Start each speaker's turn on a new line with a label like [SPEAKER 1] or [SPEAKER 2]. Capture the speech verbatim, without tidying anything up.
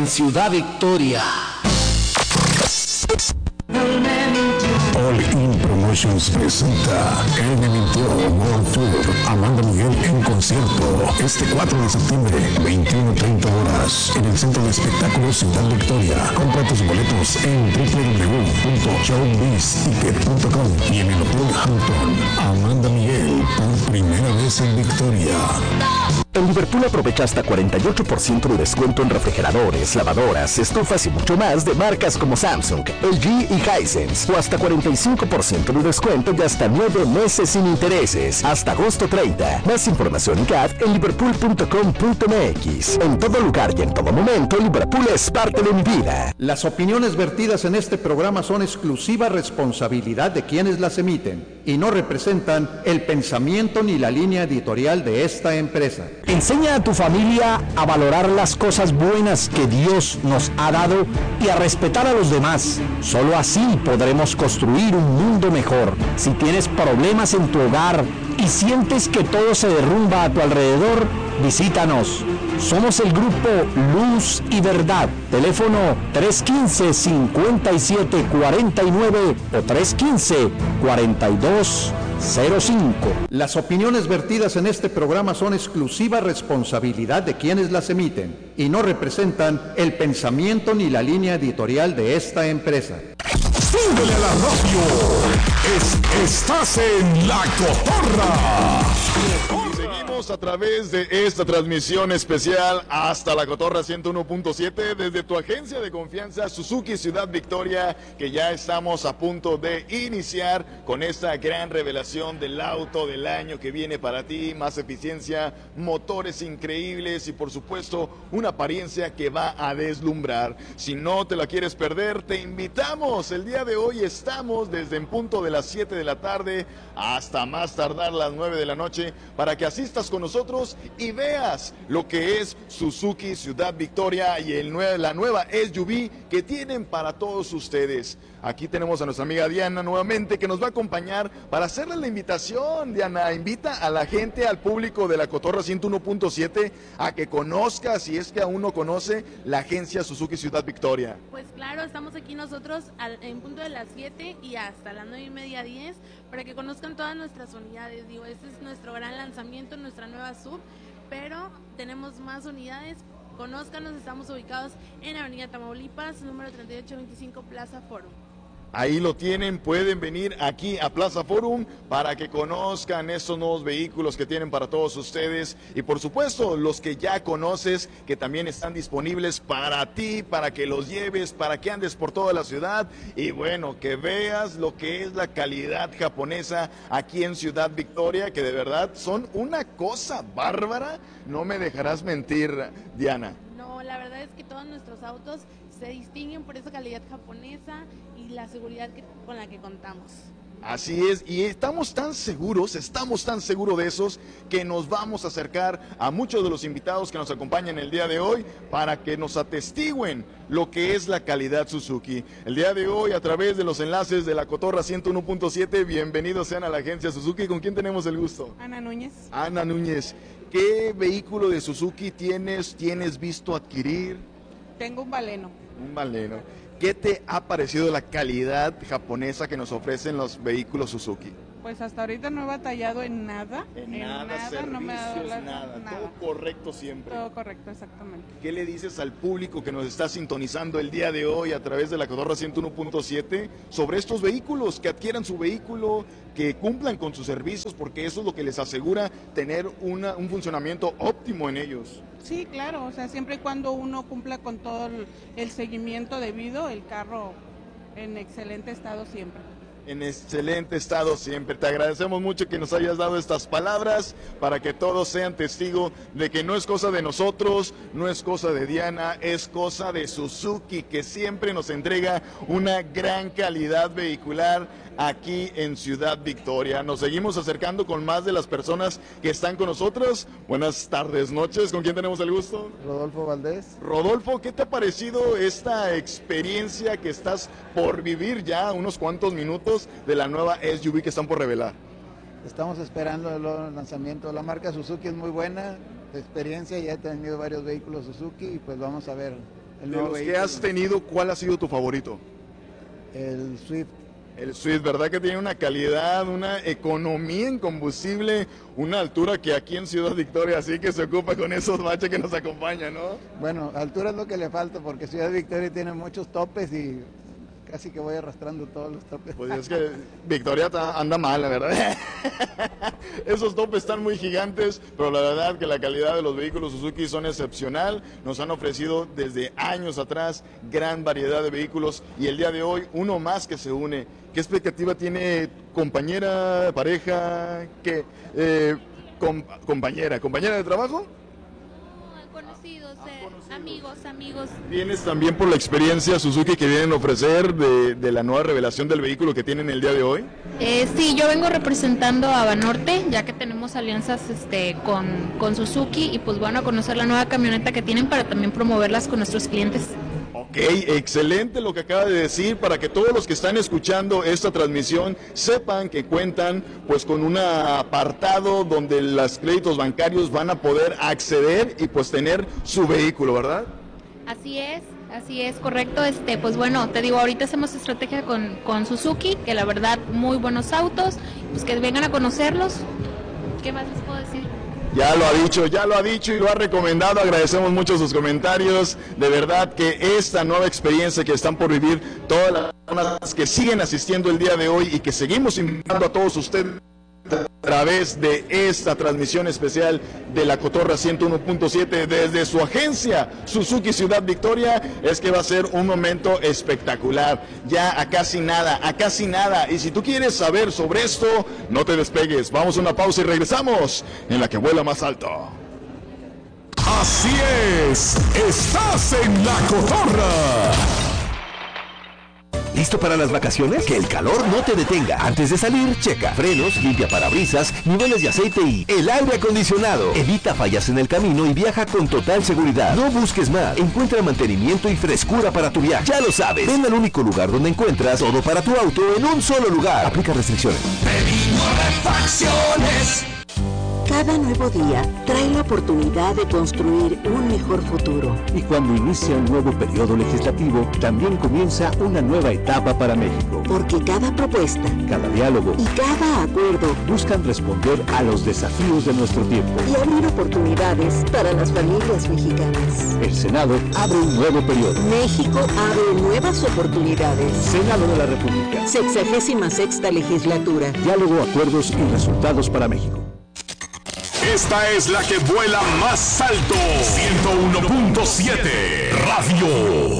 [SPEAKER 1] en Ciudad Victoria.
[SPEAKER 2] All In Promotions presenta Él me mintió World Tour. Amanda Miguel en concierto este cuatro de septiembre, veintiuno treinta horas, en el Centro de Espectáculos Ciudad Victoria. Compra tus boletos en doble u doble u doble u punto showbiz ticket punto com y en el Hotel Hampton. Amanda Miguel, por primera vez en Victoria.
[SPEAKER 3] En Liverpool aprovecha hasta cuarenta y ocho por ciento de descuento en refrigeradores, lavadoras, estufas y mucho más de marcas como Samsung, L G y Hisense, o hasta cuarenta y cinco por ciento de descuento y hasta nueve meses sin intereses, hasta agosto treinta. Más información en C A D en liverpool punto com punto m x. En todo lugar y en todo momento, Liverpool es parte de mi vida.
[SPEAKER 4] Las opiniones vertidas en este programa son exclusiva responsabilidad de quienes las emiten y no representan el pensamiento ni la línea editorial de esta empresa.
[SPEAKER 5] Enseña a tu familia a valorar las cosas buenas que Dios nos ha dado y a respetar a los demás. Solo así podremos construir un mundo mejor. Si tienes problemas en tu hogar y sientes que todo se derrumba a tu alrededor, visítanos. Somos el grupo Luz y Verdad. Teléfono tres uno cinco, cinco siete cuatro nueve o tres uno cinco, cuatro dos cero cinco.
[SPEAKER 4] Las opiniones vertidas en este programa son exclusiva responsabilidad de quienes las emiten y no representan el pensamiento ni la línea editorial de esta empresa.
[SPEAKER 2] ¡Súbele a la radio! Es, estás en La Cotorra.
[SPEAKER 6] Seguimos a través de esta transmisión especial hasta La Cotorra ciento uno punto siete desde tu agencia de confianza Suzuki Ciudad Victoria, que ya estamos a punto de iniciar con esta gran revelación del auto del año que viene para ti. Más eficiencia, motores increíbles y por supuesto una apariencia que va a deslumbrar. Si no te la quieres perder, te invitamos. El día de hoy estamos desde en punto de las siete de la tarde hasta más tardar las nueve de la noche para que asistas con nosotros y veas lo que es Suzuki Ciudad Victoria y el nue la nueva S U V que tienen para todos ustedes. Aquí tenemos a nuestra amiga Diana nuevamente que nos va a acompañar para hacerle la invitación. Diana, invita a la gente, al público de La Cotorra ciento uno punto siete a que conozca, si es que aún no conoce, la agencia Suzuki Ciudad Victoria.
[SPEAKER 7] Pues claro, estamos aquí nosotros al, en punto de las siete y hasta las nueve y media, diez, para que conozcan todas nuestras unidades. Digo, este es nuestro gran lanzamiento, nuestra nueva sub, pero tenemos más unidades. Conózcanos, estamos ubicados en Avenida Tamaulipas, número treinta y ocho veinticinco, Plaza Forum.
[SPEAKER 6] Ahí lo tienen, pueden venir aquí a Plaza Forum para que conozcan estos nuevos vehículos que tienen para todos ustedes y por supuesto los que ya conoces que también están disponibles para ti, para que los lleves, para que andes por toda la ciudad y bueno, que veas lo que es la calidad japonesa aquí en Ciudad Victoria, que de verdad son una cosa bárbara, no me dejarás mentir, Diana.
[SPEAKER 7] No, la verdad es que todos nuestros autos se distinguen por esa calidad japonesa y la seguridad que, con la que contamos.
[SPEAKER 6] Así es, y estamos tan seguros, estamos tan seguros de esos, que nos vamos a acercar a muchos de los invitados que nos acompañan el día de hoy para que nos atestiguen lo que es la calidad Suzuki. El día de hoy, a través de los enlaces de La Cotorra ciento uno punto siete, bienvenidos sean a la agencia Suzuki. ¿Con quién tenemos el gusto?
[SPEAKER 8] Ana Núñez.
[SPEAKER 6] Ana Núñez. ¿Qué vehículo de Suzuki tienes, tienes visto adquirir?
[SPEAKER 8] Tengo un Baleno.
[SPEAKER 6] Un Baleno. ¿Qué te ha parecido la calidad japonesa que nos ofrecen los vehículos Suzuki?
[SPEAKER 8] Pues hasta ahorita no he batallado en nada.
[SPEAKER 6] En,
[SPEAKER 8] en
[SPEAKER 6] nada,
[SPEAKER 8] nada,
[SPEAKER 6] servicios,
[SPEAKER 8] no me ha dado la,
[SPEAKER 6] nada.
[SPEAKER 8] nada.
[SPEAKER 6] Todo correcto siempre.
[SPEAKER 8] Todo correcto, exactamente.
[SPEAKER 6] ¿Qué le dices al público que nos está sintonizando el día de hoy a través de La Cotorra ciento uno punto siete sobre estos vehículos? Que adquieran su vehículo, que cumplan con sus servicios, porque eso es lo que les asegura tener una, un funcionamiento óptimo en ellos.
[SPEAKER 8] Sí, claro, o sea, siempre y cuando uno cumpla con todo el, el seguimiento debido, el carro en excelente estado siempre.
[SPEAKER 6] En excelente estado siempre. Te agradecemos mucho que nos hayas dado estas palabras para que todos sean testigos de que no es cosa de nosotros, no es cosa de Diana, es cosa de Suzuki, que siempre nos entrega una gran calidad vehicular aquí en Ciudad Victoria. Nos seguimos acercando con más de las personas que están con nosotros. Buenas tardes, noches. ¿Con quién tenemos el gusto?
[SPEAKER 9] Rodolfo Valdés.
[SPEAKER 6] Rodolfo, ¿qué te ha parecido esta experiencia que estás por vivir ya unos cuantos minutos de la nueva S U V que están por revelar?
[SPEAKER 9] Estamos esperando el lanzamiento. La marca Suzuki es muy buena, de experiencia, ya he tenido varios vehículos Suzuki y pues vamos a ver el
[SPEAKER 6] De
[SPEAKER 9] nuevo
[SPEAKER 6] los que
[SPEAKER 9] vehículo.
[SPEAKER 6] has tenido, ¿cuál ha sido tu favorito?
[SPEAKER 9] El Swift.
[SPEAKER 6] El Swift, ¿verdad que tiene una calidad, una economía en combustible, una altura que aquí en Ciudad Victoria sí que se ocupa con esos baches que nos acompañan, ¿no?
[SPEAKER 9] Bueno, altura es lo que le falta porque Ciudad Victoria tiene muchos topes y casi que voy arrastrando todos los topes.
[SPEAKER 6] Pues es que Victoria ta- anda mal, la verdad. Esos topes están muy gigantes, pero la verdad que la calidad de los vehículos Suzuki son excepcional. Nos han ofrecido desde años atrás gran variedad de vehículos y el día de hoy uno más que se une. ¿Qué expectativa tiene compañera, pareja, qué, eh, com- compañera, compañera de trabajo?
[SPEAKER 1] Conocidos, eh, amigos, amigos.
[SPEAKER 6] ¿Vienes también por la experiencia Suzuki que vienen a ofrecer de, de la nueva revelación del vehículo que tienen el día de hoy?
[SPEAKER 1] Eh, sí, yo vengo representando a Banorte, ya que tenemos alianzas este, con, con Suzuki y pues bueno, a conocer la nueva camioneta que tienen para también promoverlas con nuestros clientes.
[SPEAKER 6] Ok, excelente lo que acaba de decir para que todos los que están escuchando esta transmisión sepan que cuentan pues con un apartado donde los créditos bancarios van a poder acceder y pues tener su vehículo, ¿verdad?
[SPEAKER 1] Así es, así es, correcto. Este, pues bueno, te digo, ahorita hacemos estrategia con, con Suzuki, que la verdad, muy buenos autos, pues que vengan a conocerlos. ¿Qué más les puedo decir?
[SPEAKER 6] Ya lo ha dicho, ya lo ha dicho y lo ha recomendado. Agradecemos mucho sus comentarios. De verdad que esta nueva experiencia que están por vivir todas las personas que siguen asistiendo el día de hoy y que seguimos invitando a todos ustedes a través de esta transmisión especial de La Cotorra ciento uno punto siete desde su agencia Suzuki Ciudad Victoria, es que va a ser un momento espectacular. Ya a casi nada, a casi nada. Y si tú quieres saber sobre esto, no te despegues. Vamos a una pausa y regresamos en La que vuela más alto.
[SPEAKER 2] Así es, estás en La Cotorra.
[SPEAKER 3] ¿Listo para las vacaciones? Que el calor no te detenga. Antes de salir, checa frenos, limpia parabrisas, niveles de aceite y el aire acondicionado. Evita fallas en el camino y viaja con total seguridad. No busques más. Encuentra mantenimiento y frescura para tu viaje. Ya lo sabes. Ven al único lugar donde encuentras todo para tu auto en un solo lugar. Aplica restricciones.
[SPEAKER 10] Pedimos refacciones.
[SPEAKER 11] Cada nuevo día trae la oportunidad de construir un mejor futuro.
[SPEAKER 5] Y cuando inicia un nuevo periodo legislativo, también comienza una nueva etapa para México.
[SPEAKER 11] Porque cada propuesta,
[SPEAKER 5] cada diálogo
[SPEAKER 11] y cada acuerdo
[SPEAKER 5] buscan responder a los desafíos de nuestro tiempo
[SPEAKER 11] y abrir oportunidades para las familias mexicanas.
[SPEAKER 5] El Senado abre un nuevo periodo.
[SPEAKER 11] México abre nuevas oportunidades.
[SPEAKER 5] Senado de la República.
[SPEAKER 11] Sexagésima sexta legislatura.
[SPEAKER 5] Diálogo, acuerdos y resultados para México.
[SPEAKER 2] Esta es la que vuela más alto. ciento uno punto siete Radio.